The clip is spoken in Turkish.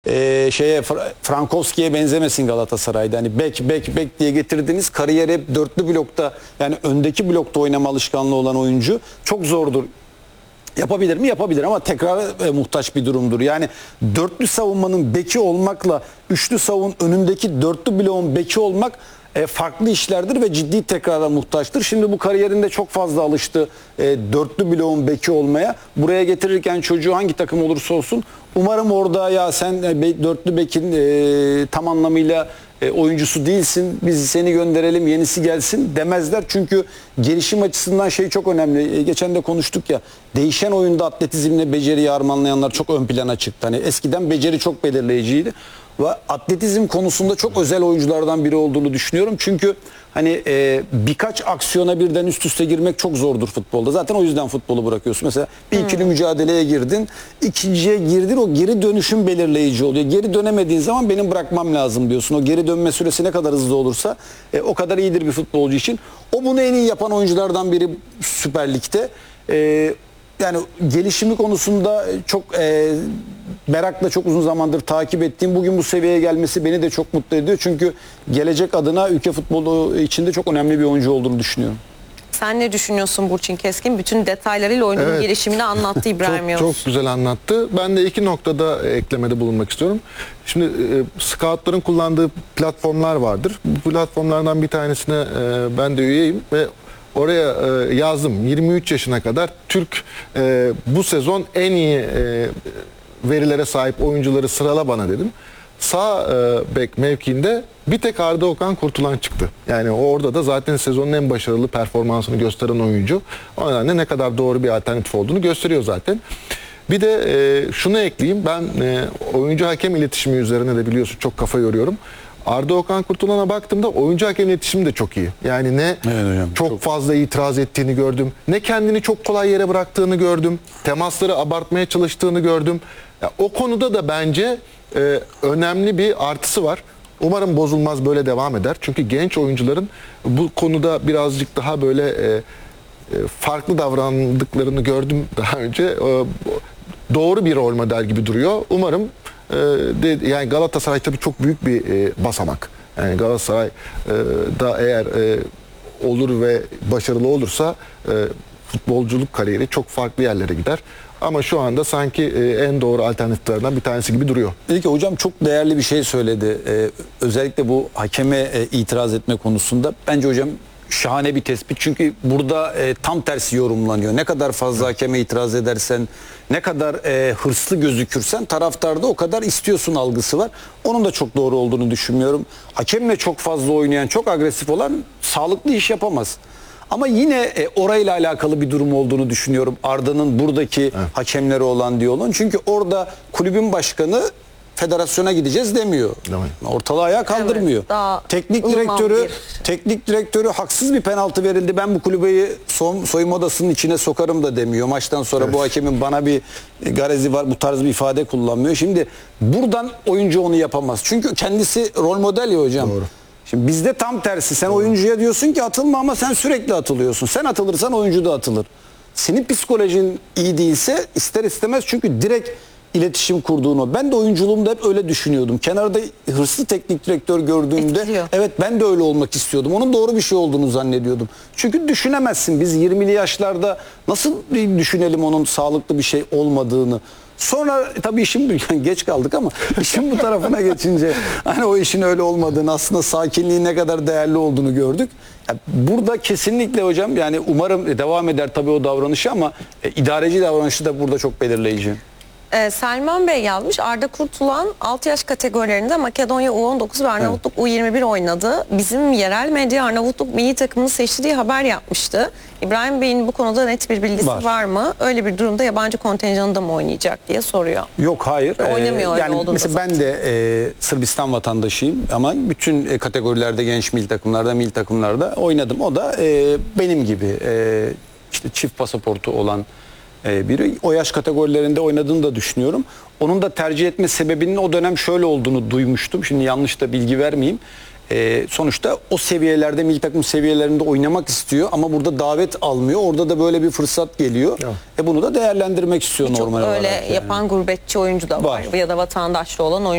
Frankowski'ye benzemesin Galatasaray'da. Hani bek diye getirdiğiniz kariyer hep dörtlü blokta, yani öndeki blokta oynama alışkanlığı olan oyuncu çok zordur. Yapabilir mi? Yapabilir ama tekrar muhtaç bir durumdur. Yani dörtlü savunmanın beki olmakla üçlü savun önündeki dörtlü bloğun beki olmak farklı işlerdir ve ciddi tekrara muhtaçtır. Şimdi bu kariyerinde çok fazla alıştı dörtlü bloğun beki olmaya. Buraya getirirken çocuğu hangi takım olursa olsun umarım orada ya sen dörtlü bekin tam anlamıyla oyuncusu değilsin, biz seni gönderelim yenisi gelsin demezler. Çünkü gelişim açısından şey çok önemli. Geçen de konuştuk ya, değişen oyunda atletizmle beceriyi harmanlayanlar çok ön plana çıktı. Hani eskiden beceri çok belirleyiciydi. Ve atletizm konusunda çok özel oyunculardan biri olduğunu düşünüyorum. Çünkü hani birkaç aksiyona birden üst üste girmek çok zordur futbolda. Zaten o yüzden futbolu bırakıyorsun. Mesela bir ikili mücadeleye girdin, ikinciye girdin, o geri dönüşüm belirleyici oluyor. Geri dönemediğin zaman benim bırakmam lazım diyorsun. O geri dönme süresi ne kadar hızlı olursa o kadar iyidir bir futbolcu için. O bunu en iyi yapan oyunculardan biri Süper Lig'de. Yani gelişimi konusunda çok merakla çok uzun zamandır takip ettiğim, bugün bu seviyeye gelmesi beni de çok mutlu ediyor. Çünkü gelecek adına ülke futbolu içinde çok önemli bir oyuncu olduğunu düşünüyorum. Sen ne düşünüyorsun Burçin Keskin? Bütün detaylarıyla oyunun gelişimini anlattı İbrahim Yavuz. Çok güzel anlattı. Ben de iki noktada eklemede bulunmak istiyorum. Şimdi scoutların kullandığı platformlar vardır. Bu platformlardan bir tanesine ben de üyeyim ve oraya yazdım. 23 yaşına kadar Türk bu sezon en iyi verilere sahip oyuncuları sırala bana dedim. Sağ bek mevkiinde bir tek Arda Okan Kurtulan çıktı. Yani orada da zaten sezonun en başarılı performansını gösteren oyuncu. O nedenle ne kadar doğru bir alternatif olduğunu gösteriyor zaten. Bir de şunu ekleyeyim. Ben oyuncu hakem iletişimi üzerine de biliyorsun çok kafa yoruyorum. Arda Okan Kurtulan'a baktığımda oyuncu hakem iletişimi de çok iyi. Yani ne çok fazla itiraz ettiğini gördüm, ne kendini çok kolay yere bıraktığını gördüm, temasları abartmaya çalıştığını gördüm. Ya, o konuda da bence önemli bir artısı var. Umarım bozulmaz, böyle devam eder. Çünkü genç oyuncuların bu konuda birazcık daha böyle farklı davrandıklarını gördüm daha önce. Doğru bir rol model gibi duruyor. Umarım yani Galatasaray tabii çok büyük bir basamak. Yani Galatasaray da eğer olur ve başarılı olursa futbolculuk kariyeri çok farklı yerlere gider. Ama şu anda sanki en doğru alternatiflerden bir tanesi gibi duruyor. Dedi ki hocam çok değerli bir şey söyledi. Özellikle bu hakeme itiraz etme konusunda. Bence hocam şahane bir tespit. Çünkü burada tam tersi yorumlanıyor. Ne kadar fazla hakeme itiraz edersen, ne kadar hırslı gözükürsen taraftarda o kadar istiyorsun algısı var. Onun da çok doğru olduğunu düşünmüyorum. Hakemle çok fazla oynayan, çok agresif olan sağlıklı iş yapamaz. Ama yine orayla alakalı bir durum olduğunu düşünüyorum. Arda'nın buradaki hakemleri olan diyalogun. Çünkü orada kulübün başkanı federasyona gideceğiz demiyor. Ortalığı ayağa kaldırmıyor. Evet, teknik direktörü haksız bir penaltı verildi, ben bu kulübeyi soyunma odasının içine sokarım da demiyor. Maçtan sonra bu hakemin bana bir garezi var, bu tarz bir ifade kullanmıyor. Şimdi buradan oyuncu onu yapamaz. Çünkü kendisi rol model ya hocam. Doğru. Şimdi bizde tam tersi. Sen oyuncuya diyorsun ki atılma ama sen sürekli atılıyorsun. Sen atılırsan oyuncu da atılır. Senin psikolojin iyi değilse ister istemez, çünkü direkt iletişim kurduğunu. Ben de oyunculuğumda hep öyle düşünüyordum. Kenarda hırslı teknik direktör gördüğümde etkiliyor. Evet, ben de öyle olmak istiyordum. Onun doğru bir şey olduğunu zannediyordum. Çünkü düşünemezsin. Biz 20'li yaşlarda nasıl düşünelim onun sağlıklı bir şey olmadığını. Sonra tabii işim geç kaldık ama işin bu tarafına geçince hani o işin öyle olmadığını, aslında sakinliğin ne kadar değerli olduğunu gördük. Yani burada kesinlikle hocam, yani umarım devam eder tabii o davranışı ama idareci davranışı da burada çok belirleyici. Selman Bey yazmış. Arda Kurtulan 6 yaş kategorilerinde Makedonya U19 ve Arnavutluk U21 oynadı. Bizim yerel medya Arnavutluk milli takımını seçtiği haber yapmıştı. İbrahim Bey'in bu konuda net bir bilgisi var mı? Öyle bir durumda yabancı kontenjanında mı oynayacak diye soruyor. Yok, hayır. Oynamıyor yani mesela zaten. ben de Sırbistan vatandaşıyım ama bütün kategorilerde, genç milli takımlarda, milli takımlarda oynadım. O da benim gibi işte çift pasaportu olan biri. O yaş kategorilerinde oynadığını da düşünüyorum. Onun da tercih etme sebebinin o dönem şöyle olduğunu duymuştum. Şimdi yanlış da bilgi vermeyeyim. Sonuçta o seviyelerde, milli takım seviyelerinde oynamak istiyor ama burada davet almıyor. Orada da böyle bir fırsat geliyor. Bunu da değerlendirmek istiyor normal olarak. Öyle yapan gurbetçi oyuncu da var. Ya da vatandaşlı olan oyuncu.